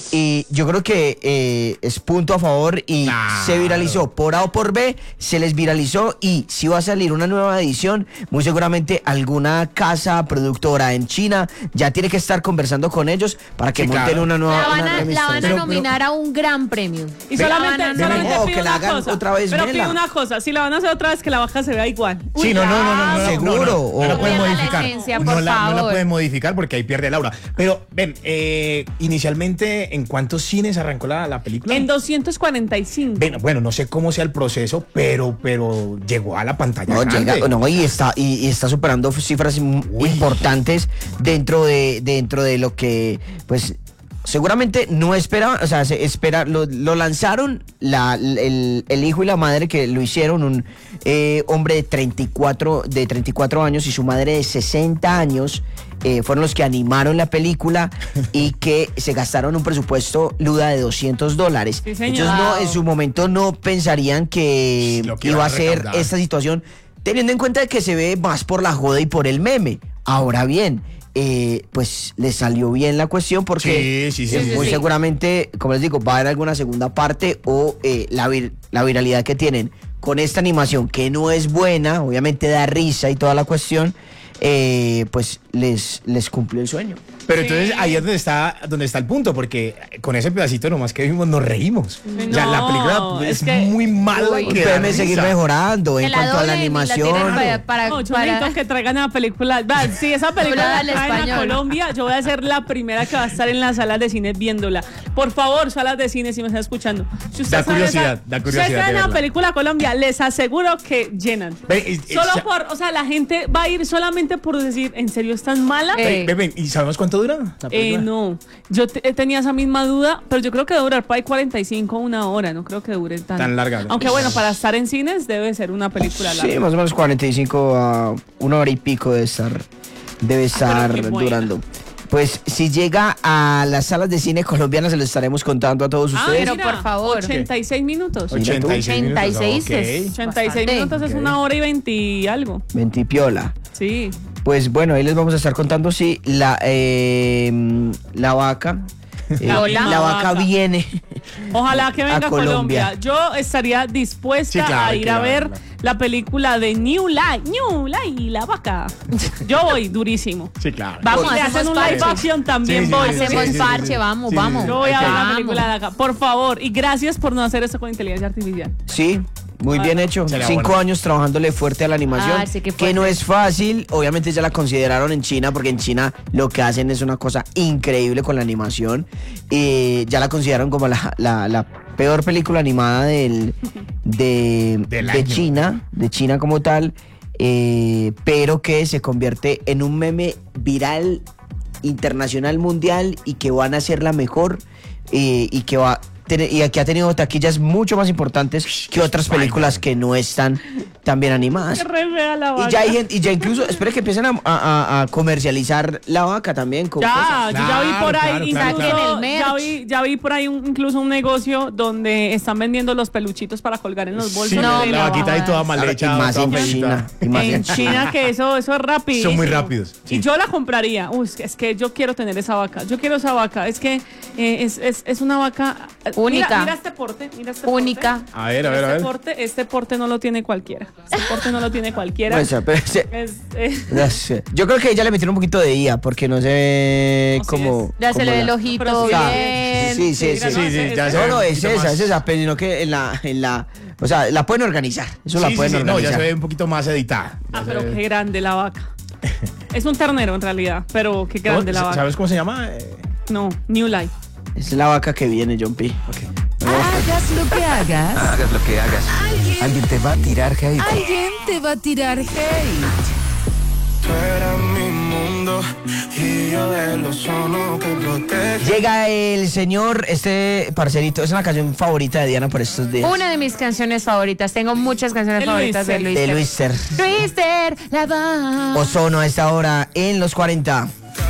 Y yo creo que es punto a favor y se viralizó por A o por B, se les viralizó y si va a salir una nueva edición, muy seguramente alguna casa productora en China ya tiene que estar conversando con ellos para que monten una nueva la van a nominar a un gran premio. Y solamente pido que la hagan otra vez. Pero pido una cosa, si la van a hacer otra vez, que la vaca se vea igual. Sí, no, seguro. No la pueden modificar. No la pueden modificar porque ahí pierde Laura. Pero ven, inicialmente, ¿en cuántos cines arrancó la película? En 245. Bueno, no sé cómo sea el proceso, pero llegó a la pantalla grande. Y está superando cifras importantes dentro de lo que, pues, seguramente no esperaban, o sea, lo lanzaron el hijo y la madre que lo hicieron, un hombre de 34 años y su madre de 60 años, fueron los que animaron la película y que se gastaron un presupuesto luda de $200. Sí, señor. Ellos en su momento no pensarían que iba a ser esta situación, teniendo en cuenta que se ve más por la joda y por el meme. Ahora bien, pues le salió bien la cuestión porque muy seguramente, como les digo, va a haber alguna segunda parte o la viralidad que tienen con esta animación, que no es buena, obviamente da risa y toda la cuestión, pues les cumplió el sueño. Pero entonces ahí es donde está el punto, porque con ese pedacito nomás que vimos nos reímos. Ya la película es muy mala. Pueden seguir mejorando en cuanto a la animación. Yo necesito que traigan a la película. Si esa película la traen a Colombia, yo voy a ser la primera que va a estar en las salas de cine viéndola. Por favor, salas de cine, si me están escuchando. Si da curiosidad. Si ustedes traen la película a Colombia, les aseguro que llenan. La gente va a ir solamente por decir, ¿en serio es tan mala? ¿Y sabemos cuánto dura la película? No, yo tenía esa misma duda, pero yo creo que debe durar para 45 o una hora, no creo que dure tan larga. Aunque bueno, para estar en cines debe ser una película larga. Sí, más o menos 45 a una hora y pico debe estar durando. Pues si llega a las salas de cine colombianas se lo estaremos contando a todos ustedes. Pero por favor. 86 minutos. 86 minutos es una hora y 20 y algo. 20 piola. Sí. Pues bueno, ahí les vamos a estar contando si la vaca... la vaca viene. Ojalá que venga a Colombia. Yo estaría dispuesta a ir a ver la película de New Light, la vaca. Yo voy durísimo. Sí, claro. Vamos, le hacen un live action también. Hacemos parche, vamos. Yo voy a ver la película de acá. Por favor, y gracias por no hacer eso con inteligencia artificial. Sí. Muy bien hecho. 5 años trabajándole fuerte a la animación, que no es fácil. Obviamente ya la consideraron en China, porque en China lo que hacen es una cosa increíble con la animación. Ya la consideraron como la peor película animada de China como tal, pero que se convierte en un meme viral internacional mundial y que van a ser la mejor y que ha tenido taquillas mucho más importantes que otras películas que no están tan bien animadas. Y ya incluso, espere que empiecen a comercializar la vaca también con cosas. Ya vi por ahí, ya vi por ahí incluso un negocio donde están vendiendo los peluchitos para colgar en los bolsos. La vaquita ahí toda mal hecha. Más en China. En China, que eso es rápido. Son muy rápidos. Y yo la compraría. Es que yo quiero tener esa vaca. Yo quiero esa vaca. Es que es una vaca única. Mira este porte. Única. Porte. A ver. Este porte no lo tiene cualquiera. Este porte no lo tiene cualquiera. Yo creo que ella le metieron un poquito de IA porque no sé cómo. Ya se le ve el ojito bien. Sí. No es esa, pero sino que en la o sea, la pueden organizar. Eso la pueden organizar. No, ya se ve un poquito más editada. Pero qué grande la vaca. Es un ternero en realidad, pero qué grande la vaca. ¿Sabes cómo se llama? No, New Life. Es la vaca que viene, John P. Hagas lo que hagas. Hagas lo que hagas. Alguien te va a tirar hate. Alguien te va a tirar hate. Tú eras mi mundo y yo del ozono que protege. Llega el señor, parcerito, es una canción favorita de Diana por estos días. Una de mis canciones favoritas. Tengo muchas canciones favoritas de Luis. Luis Ter. Luis Ter, la va. Ozono a esta hora en los 40.